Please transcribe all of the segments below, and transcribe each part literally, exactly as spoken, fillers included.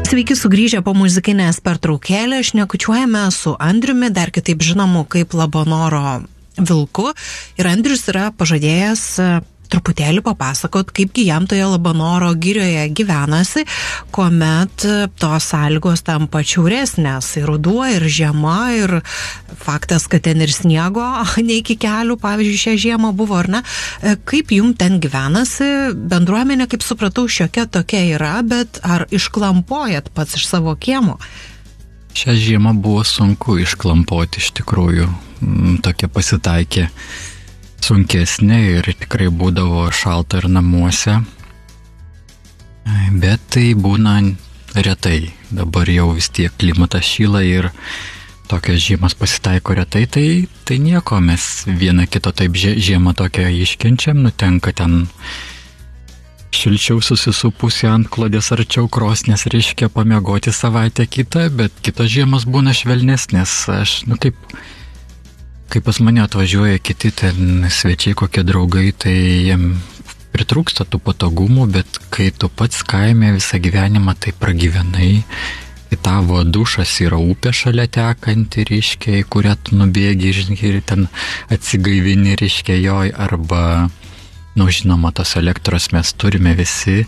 Sveiki sugrįžę po muzikinės pertraukėlės, šnekučiuojame su Andriumi, dar kitaip žinomu kaip Labanoro vilku. Ir Andrius yra pažadėjęs truputėlį papasakot, kaipgi jam toje Labanoro girioje gyvenasi, kuomet tos sąlygos tampa šiauresnės. Ir ruduo, ir žiema, ir faktas, kad ten ir sniego ne iki kelių, pavyzdžiui, šią žiemą buvo, ar ne? Kaip jum ten gyvenasi? Bendruomenė, kaip supratau, šiokia tokia yra, bet ar išklampojat pats iš savo kiemo? Šią žiemą buvo sunku išklampoti, iš tikrųjų. Tokia pasitaikė sunkesnė ir tikrai būdavo šalta ir namuose, bet tai būna retai. Dabar jau vis tiek klimatas šyla ir tokios žiemos pasitaiko retai, tai, tai nieko, mes vieną kitą taip žiemą tokią iškenčiam, nutenka ten šilčiau susisupusi ant klodės arčiau krosnės, reiškia pamiegoti savaitę kitą, bet kitos žiemos būna švelnesnės. Aš, nu kaip Kai pas mane atvažiuoja kiti ten svečiai, kokie draugai, tai jiem pritrūksta tų patogumų, bet kai tu pats kaime visą gyvenimą tai pragyvenai, tai tavo dušas yra upė šalia tekanti, reiškia, į kurią tu nubėgi ir ten atsigaivini, reiškia, joj, arba, nu, žinoma, tos elektros mes turime visi,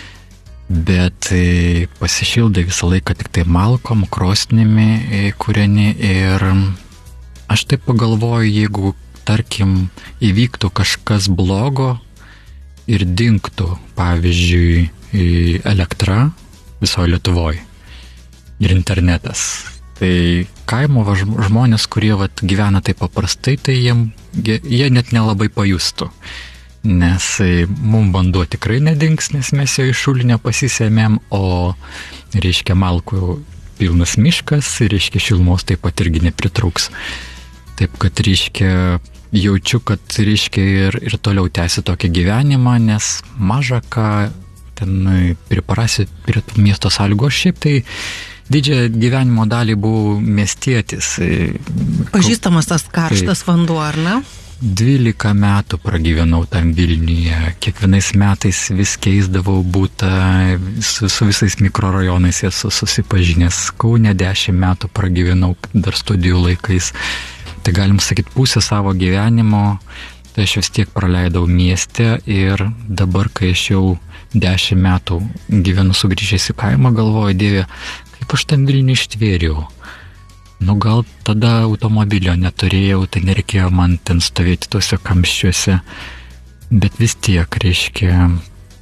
bet pasišildai visą laiką tik tai malkom, krosnimi kūreni ir aš taip pagalvoju, jeigu, tarkim, įvyktų kažkas blogo ir dingtų, pavyzdžiui, elektra visoje Lietuvoje ir internetas, tai kaimo žmonės, kurie vat, gyvena taip paprastai, tai jie, jie net nelabai pajustų, nes mums vanduo tikrai nedings, nes mes jo iš šulinio pasisėmėm, o, reiškia, malkų pilnas miškas, reiškia, šilumos taip pat irgi nepritrūks. Taip, kad, reiškia, jaučiu, kad, reiškia, ir, ir toliau tęsi tokį gyvenimą, nes maža ką ten priprasi prie miesto sąlygos. Šiaip tai didžiąją gyvenimo dalį buvau miestietis. Pažįstamas tas karštas tai, vanduo, ar ne? dvylika metų pragyvenau tam Vilniuje. Kiekvienais metais vis keisdavau būtą, su, su visais mikrorajonais esu susipažinęs. Kaune dešimt metų pragyvenau dar studijų laikais. Tai galim sakyti, pusę savo gyvenimo, tai aš vis tiek praleidau mieste ir dabar, kai aš jau dešimt metų gyvenu sugrįžęs į kaimą, galvoju, Dieve, kaip aš ten Vilnių ištvėriau. Nu gal tada automobilio neturėjau, tai nereikėjo man ten stovėti tuose kamščiuose, bet vis tiek, reiškia,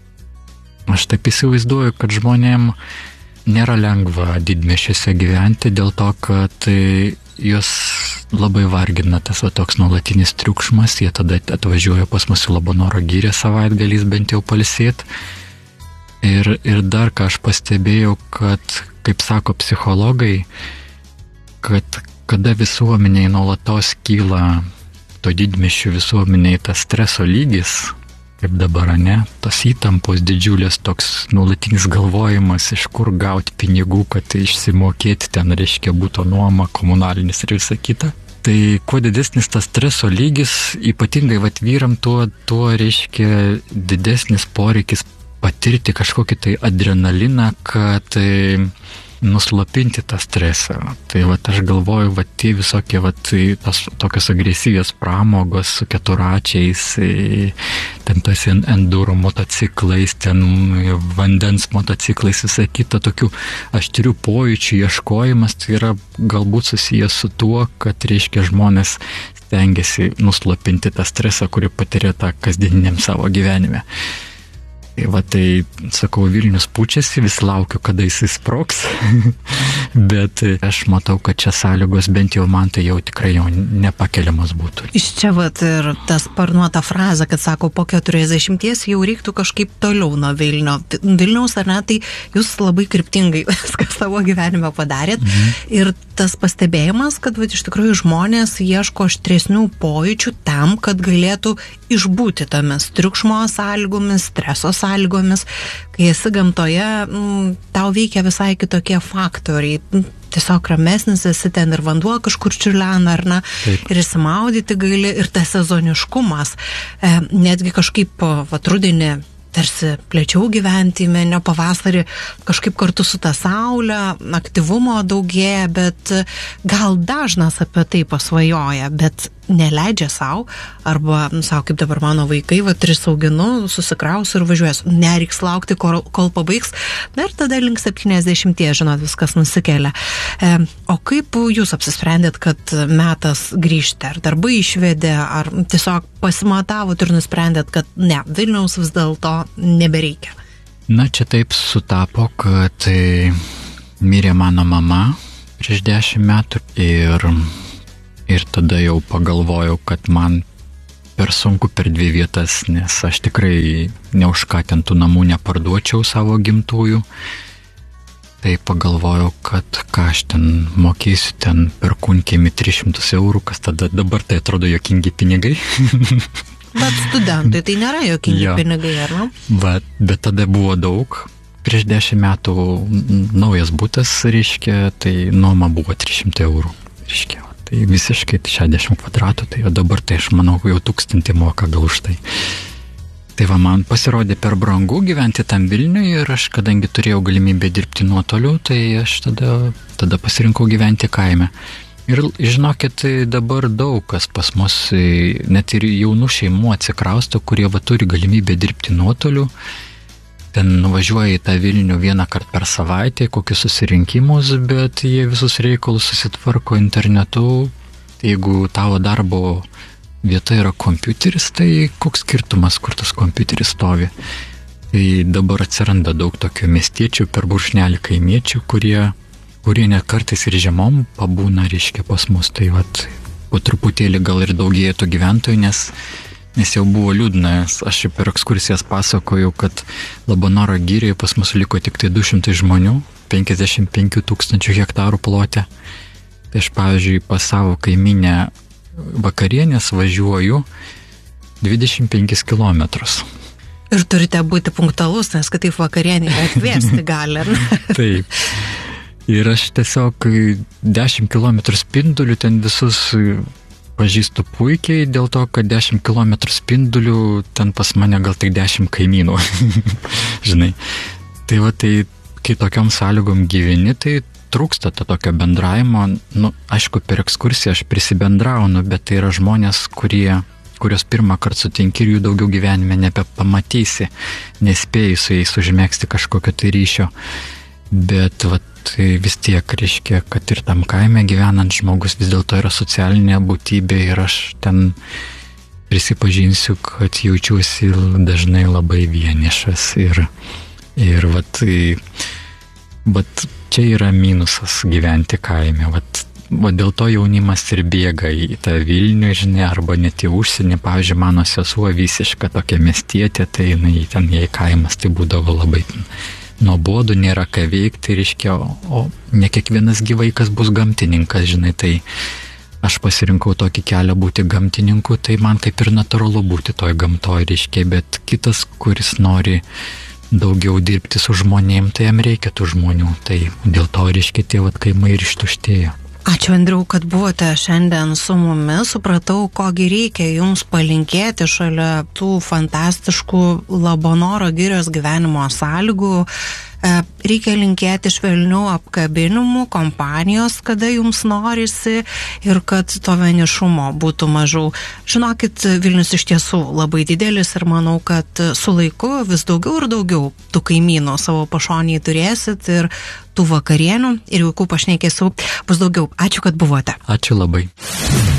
aš taip įsivaizduoju, kad žmonėm nėra lengva didmiesčiuose gyventi dėl to, kad juos labai vargina tas va, toks nuolatinis triukšmas, jie tada atvažiuoja pas mus į Labanoro girią savaitgaliais bent jau pailsėt. Ir, ir dar ką aš pastebėjau, kad, kaip sako psichologai, kad kada visuomeniai nuolatos kyla to didmiesčių visuomeniai tas streso lygis, kaip dabar, ne, tos įtampos didžiulės, toks nuolatinis galvojimas, iš kur gauti pinigų, kad išsimokėti ten, reiškia, būto nuoma, komunalinis ir visa kita. Tai kuo didesnis tas streso lygis, ypatingai vat vyram, tuo, tuo reiškia didesnis poreikis patirti kažkokį tai adrenaliną, kad nuslopinti tą stresą. Tai vat aš galvoju, vat tie visokie vat tos tokios agresyvios pramogos su keturačiais, ten tas enduro motociklais, ten vandens motociklais, visą kitą tokių aštrių pojūčių ieškojimas, tai yra galbūt susijęs su tuo, kad, reiškia, žmonės stengiasi nuslopinti tą stresą, kurį patiria tą kasdieniniam savo gyvenime. Va tai, sakau, Vilnius pučiasi, vis laukiu, kada jis sprogs, bet aš matau, kad čia sąlygos bent jau man tai jau tikrai jau nepakeliamas būtų. Iš čia vat ir tas sparnuota frazė, kad sako, po keturiasdešimties jau reiktų kažkaip toliau nuo Vilnio. Vilniaus, ar ne, tai jūs labai kryptingai viską savo gyvenime padarėt. Mhm. Ir tas pastebėjimas, kad vat, iš tikrųjų žmonės ieško aštresnių pojūčių tam, kad galėtų išbūti tomis triukšmo sąlygomis, streso sąlygomis, kai esi gamtoje, m, tau veikia visai kitokie faktoriai. Tiesiog ramesnis esi, ten ir vanduo kažkur čiurlena, ar ne, taip. Ir įsimaudyti gali, ir tas sezoniškumas. E, netgi kažkaip, vat, rudenį tarsi plėčiau gyventi, menio pavasarį kažkaip kartu su ta saulė, aktyvumo daugėja, bet gal dažnas apie tai pasvajoja, bet neleidžia savo, arba, savo, kaip dabar mano vaikai, va, tris auginu, susikrausiu ir važiuosiu. Nereiks laukti, kol, kol pabaigs. Na ir tada link septyniasdešimties, žinot, viskas nusikelia. E, o kaip jūs apsisprendėt, kad metas grįžti? Ar darbai išvedė, ar tiesiog pasimatavot ir nusprendėt, kad ne, Vilniaus vis dėlto nebereikia? Na, čia taip sutapo, kad mirė mano mama prieš dešimt metų ir Ir tada jau pagalvojau, kad man per sunku per dvi vietas, nes aš tikrai ne už ką ten tų namų neparduočiau savo gimtųjų. Tai pagalvojau, kad ką aš ten mokėsiu ten per kunkėmi tris šimtus eurų, kas tada dabar tai atrodo jokingi pinigai. Bet studentui tai nėra jokingi ja. pinigai, ar ne? Bet, bet tada buvo daug. Prieš dešimt metų naujas butas, reiškia, tai nuoma buvo trys šimtai eurų, reiškia. Tai visiškai šešiasdešimt kvadratų, tai o dabar tai aš manau jau tūkstantį moka gal už tai. Tai va, man pasirodė per brangu gyventi tam Vilniui ir aš, kadangi turėjau galimybę dirbti nuotoliu, tai aš tada, tada pasirinkau gyventi kaime. Ir žinokit, dabar daug kas pas mus, net ir jaunų šeimų atsikrausto, kurie va turi galimybę dirbti nuotoliu. Ten nuvažiuoja į tą Vilnių vieną kartą per savaitę, kokius susirinkimus, bet jie visus reikalus susitvarko internetu. Jeigu tavo darbo vieta yra kompiuteris, tai koks skirtumas, kur tas kompiuteris stovi. Tai dabar atsiranda daug tokių miestiečių per brūkšnelį kaimiečių, kurie, kurie net kartais ir žiemom pabūna, reiškia, pas mus. Tai vat, po truputėlį gal ir daugėja tų gyventojų, nes Nes jau buvo liūdna, aš per ekskursijas pasakojau, kad Labanoro girioje pas mus liko tik tai du šimtai žmonių, penkiasdešimt penkių tūkstančių hektarų plote. Tai aš, pavyzdžiui, pas savo kaiminę vakarienės važiuoju dvidešimt penkis kilometrus. Ir turite būti punktualus, nes kitaip vakarienį atvėsti gali. Taip. Ir aš tiesiog dešimt kilometrų spindulių ten visus pažįstu puikiai, dėl to, kad dešimt kilometrų spindulių ten pas mane gal tik dešimt kaimynų. Žinai. Tai va, tai kai tokiom sąlygom gyveni, tai trūksta to tokio bendravimo. Nu, aišku, per ekskursiją aš prisibendraunu, bet tai yra žmonės, kurie, kurios pirmą kartą sutinki ir jų daugiau gyvenime nebepamatysi, nespėjai su jais užmėgsti kažkokio tai ryšio. Bet va, tai vis tiek reiškia, kad ir tam kaime gyvenant žmogus vis dėlto yra socialinė būtybė ir aš ten prisipažinsiu, kad jaučiuosi dažnai labai vienišas ir, ir vat, tai, vat čia yra minusas gyventi kaime. Vat, vat dėl to jaunimas ir bėga į tą Vilnių, žinai, arba net į užsienį. Pavyzdžiui, mano sesuo visiška tokia miestietė, tai jinai ten jai kaimas, tai būdavo labai nuobodu, nėra ką veikti, reiškia, o ne kiekvienas gyvaikas bus gamtininkas, žinai, tai aš pasirinkau tokį kelią būti gamtininku, tai man kaip ir natūralu būti toj gamtoj, reiškia, bet kitas, kuris nori daugiau dirbti su žmonėm, tai jam reikia tų žmonių, tai dėl to, reiškia, tie vat kaimai ir ištuštėjo. Ačiū, Andriau, kad buvote šiandien su mumis. Supratau, kogi reikia jums palinkėti šalia tų fantastiškų Labanoro girios gyvenimo sąlygų. Reikia linkėti švelnių apkabinimų, kompanijos, kada jums norisi ir kad to vienišumo būtų mažiau. Žinokit, Vilnius iš tiesų labai didelis ir manau, kad su laiku vis daugiau ir daugiau tų kaimynų savo pašonėje turėsit ir tų vakarienių ir jaukų pašnekėsių bus daugiau. Ačiū, kad buvote. Ačiū labai.